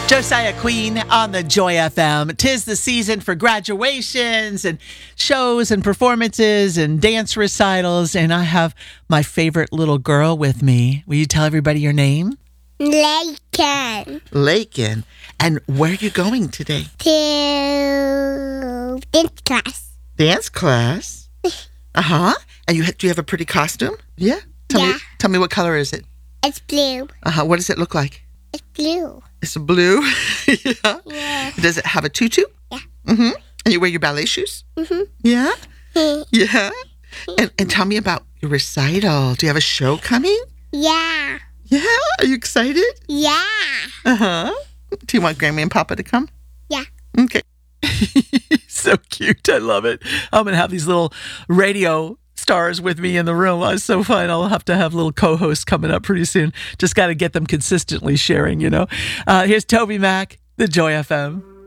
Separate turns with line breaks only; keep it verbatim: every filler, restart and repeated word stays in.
Josiah Queen on the Joy F M. Tis the season for graduations and shows and performances and dance recitals. And I have my favorite little girl with me. Will you tell everybody your name?
Laken.
Laken. And where are you going today?
To dance class.
Dance class? Uh-huh. And you ha- do you have a pretty costume? Yeah? Tell
Yeah.
me tell me what color is it?
It's blue.
Uh-huh. What does it look like?
It's blue.
It's blue. Yeah.
Yeah.
Does it have a tutu?
Yeah.
Mm-hmm. And you wear your ballet shoes?
Mm-hmm.
Yeah? Yeah? And, and tell me about your recital. Do you have a show coming?
Yeah.
Yeah? Are you excited?
Yeah.
Uh-huh. Do you want Grammy and Papa to come?
Yeah.
Okay. So cute. I love it. I'm going to have these little radio stars with me in the room. Oh, it's so fun. I'll have to have little co-hosts coming up pretty soon. Just got to get them consistently sharing, you know. Uh, here's Toby Mac, the Joy F M.